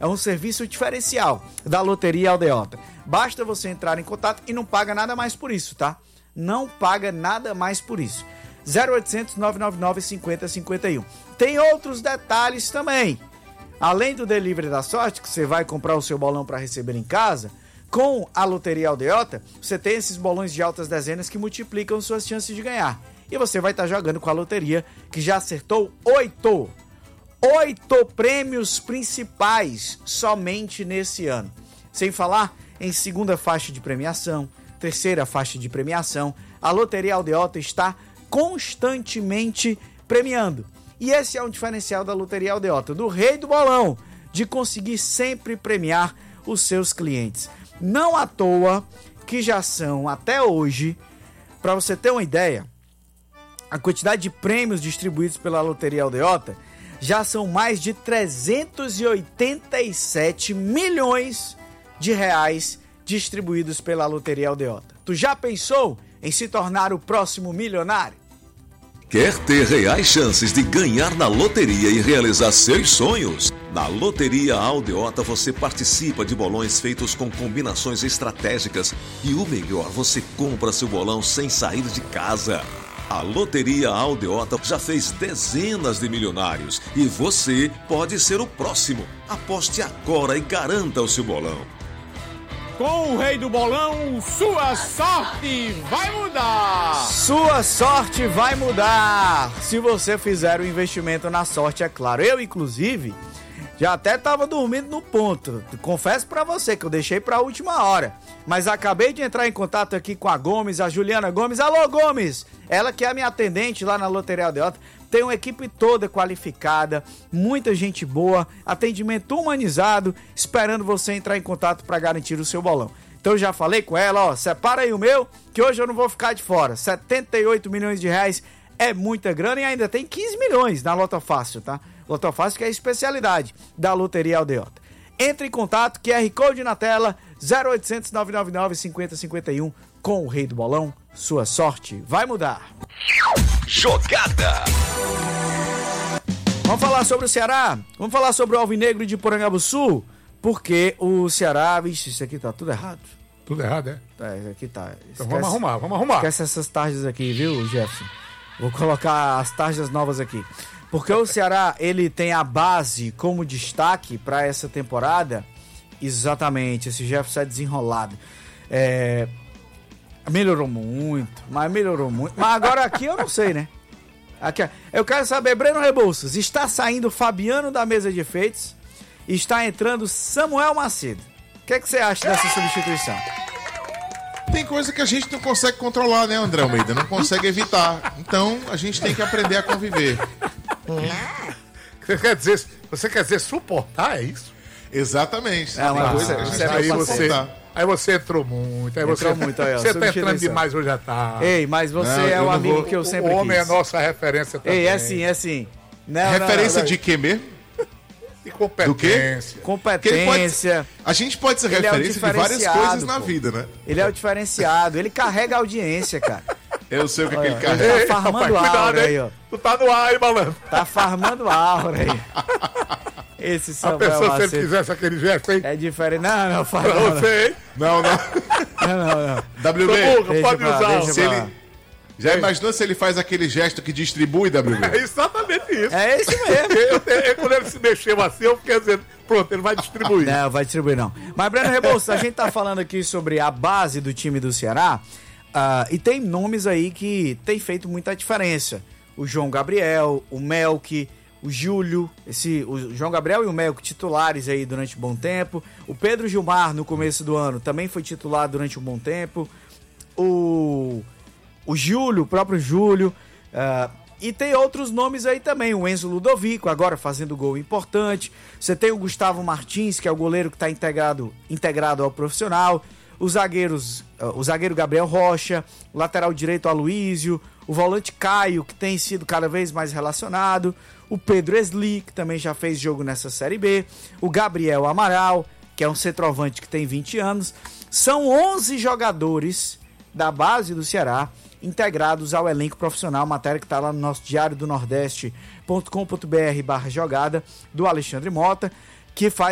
É um serviço diferencial da Loteria Aldeota. Basta você entrar em contato e não paga nada mais por isso, tá? Não paga nada mais por isso. 0800 999 5051. Tem outros detalhes também. Além do delivery da sorte, que você vai comprar o seu bolão para receber em casa, com a Loteria Aldeota, você tem esses bolões de altas dezenas que multiplicam suas chances de ganhar. E você vai estar jogando com a loteria, que já acertou 8 prêmios principais somente nesse ano. Sem falar em segunda faixa de premiação, terceira faixa de premiação, a Loteria Aldeota está constantemente premiando. E esse é um diferencial da Loteria Aldeota, do rei do bolão, de conseguir sempre premiar os seus clientes. Não à toa que já são, até hoje, para você ter uma ideia, a quantidade de prêmios distribuídos pela Loteria Aldeota já são mais de 387 milhões de reais distribuídos pela Loteria Aldeota. Tu já pensou em se tornar o próximo milionário? Quer ter reais chances de ganhar na loteria e realizar seus sonhos? Na Loteria Aldeota você participa de bolões feitos com combinações estratégicas e o melhor, você compra seu bolão sem sair de casa. A Loteria Aldeota já fez dezenas de milionários e você pode ser o próximo. Aposte agora e garanta o seu bolão. Com o rei do bolão, sua sorte vai mudar! Sua sorte vai mudar! Se você fizer o investimento na sorte, é claro. Eu, inclusive, já até estava dormindo no ponto. Confesso pra você que eu deixei pra última hora. Mas acabei de entrar em contato aqui com a Gomes, a Juliana Gomes. Alô, Gomes! Ela que é a minha atendente lá na Loteria Aldeota. Tem uma equipe toda qualificada, muita gente boa, atendimento humanizado, esperando você entrar em contato para garantir o seu bolão. Então eu já falei com ela, ó, separa aí o meu, que hoje eu não vou ficar de fora. 78 milhões de reais é muita grana e ainda tem 15 milhões na Loto Fácil, tá? Loto Fácil que é a especialidade da Loteria Aldeota. Entre em contato, QR Code na tela, 0800 999 5051, com o rei do bolão. Sua sorte vai mudar. Jogada. Vamos falar sobre o Ceará? Vamos falar sobre o Alvinegro de Porangabuçu? Porque o Ceará... Vixe, isso aqui tá tudo errado. Tudo errado, é? Tá, isso aqui tá... Então vamos arrumar. Esquece essas tarjas aqui, viu, Jefferson? Vou colocar as tarjas novas aqui. Porque o Ceará, ele tem a base como destaque para essa temporada. Exatamente, esse Jefferson é desenrolado. Melhorou muito. Mas agora aqui eu não sei, né? Aqui, eu quero saber, Breno Rebouças, está saindo Fabiano da mesa de efeitos, está entrando Samuel Macedo. O que é que você acha dessa substituição? Tem coisa que a gente não consegue controlar, né, André Almeida? Não consegue evitar. Então, a gente tem que aprender a conviver. Você quer dizer suportar, é isso? Exatamente. É uma coisa, aí você entrou muito. Aí entrou muito, aí, ó, você tá entrando demais hoje à tarde. Ei, mas você é o amigo que eu sempre quis. O homem é nossa referência também. Ei, é assim. Não, referência de quê mesmo? De competência. Do quê? Competência. A gente pode ser referência de várias coisas na vida, né? Ele é o diferenciado. Ele carrega a audiência, cara. Eu sei o que, ele carrega. Ele tá farmando aura aí, ó. Tu tá no ar aí, malandro. Tá farmando aura aí. Esse Samuel Macedo. A pessoa, Macedo, se ele fizesse aquele gesto, hein? É diferente. Não, fala. Pra você, hein? Não. Não. WB, pode usar. Já imaginou se ele faz aquele gesto que distribui, WB? É exatamente isso. É isso mesmo. Quando ele se mexeu assim, eu fiquei dizendo, pronto, ele vai distribuir. Não, vai distribuir não. Mas, Breno Rebouças, a gente tá falando aqui sobre a base do time do Ceará, e tem nomes aí que tem feito muita diferença. O João Gabriel, o Melk, o Júlio, o João Gabriel e o Melk titulares aí durante um bom tempo. O Pedro Gilmar, no começo do ano, também foi titular durante um bom tempo. O Júlio, o próprio Júlio. E tem outros nomes aí também. O Enzo Ludovico, agora fazendo gol importante. Você tem o Gustavo Martins, que é o goleiro que está integrado ao profissional. O zagueiro Gabriel Rocha. O lateral direito Aloísio. O volante Caio, que tem sido cada vez mais relacionado. O Pedro Esli, que também já fez jogo nessa Série B. O Gabriel Amaral, que é um centroavante que tem 20 anos. São 11 jogadores da base do Ceará integrados ao elenco profissional, matéria que está lá no nosso diário do Nordeste.com.br/jogada, do Alexandre Mota, que faz